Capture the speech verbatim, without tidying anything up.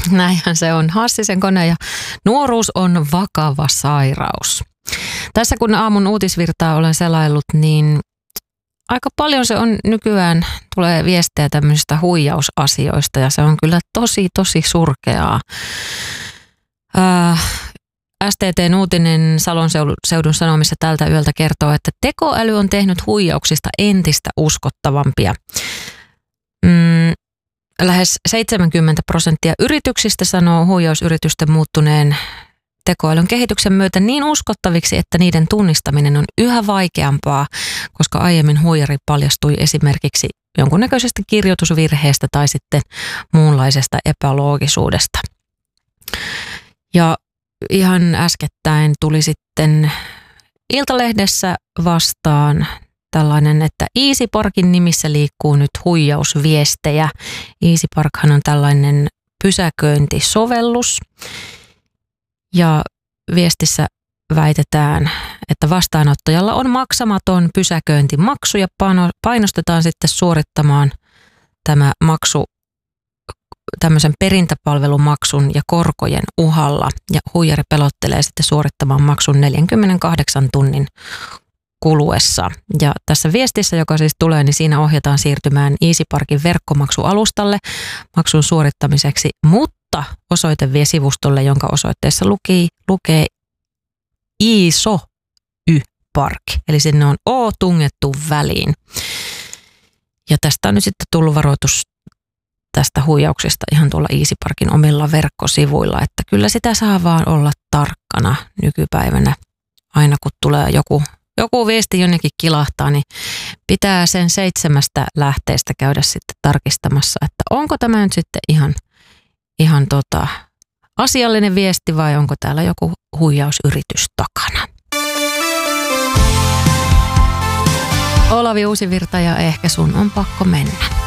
Näinhän se on. Hassisen kone ja nuoruus on vakava sairaus. Tässä kun aamun uutisvirtaa olen selaillut, niin aika paljon se on nykyään, tulee viestejä tämmöisistä huijausasioista ja se on kyllä tosi, tosi surkeaa. Äh, S T T:n uutinen Salon seudun Sanomissa tältä yöltä kertoo, että tekoäly on tehnyt huijauksista entistä uskottavampia. Mm, lähes seitsemänkymmentä prosenttia yrityksistä sanoo huijausyritysten muuttuneen tekoälyn kehityksen myötä niin uskottaviksi, että niiden tunnistaminen on yhä vaikeampaa, koska aiemmin huijari paljastui esimerkiksi jonkunnäköisestä kirjoitusvirheestä tai sitten muunlaisesta epäloogisuudesta. Ja ihan äskettäin tuli sitten Iltalehdessä vastaan tällainen, että EasyParkin nimissä liikkuu nyt huijausviestejä. EasyParkhan on tällainen pysäköintisovellus ja viestissä väitetään, että vastaanottajalla on maksamaton pysäköintimaksu ja painostetaan sitten suorittamaan tämä maksu tämmöisen perintäpalvelumaksun ja korkojen uhalla ja huijari pelottelee sitten suorittamaan maksun neljänkymmenenkahdeksan tunnin kuluessa. Ja tässä viestissä, joka siis tulee, niin siinä ohjataan siirtymään EasyParkin verkkomaksualustalle maksun suorittamiseksi, mutta osoite vie sivustolle, jonka osoitteessa luki, lukee iso y-park, eli sinne on O tungettu väliin. Ja tästä on nyt sitten tullut varoitus tästä huijauksesta ihan tuolla EasyParkin omilla verkkosivuilla, että kyllä sitä saa vaan olla tarkkana nykypäivänä. Aina kun tulee joku, joku viesti jonnekin kilahtaa, niin pitää sen seitsemästä lähteestä käydä sitten tarkistamassa, että onko tämä nyt sitten ihan, ihan tota, asiallinen viesti vai onko täällä joku huijausyritys takana. Olavi Uusivirta ja ehkä sun on pakko mennä.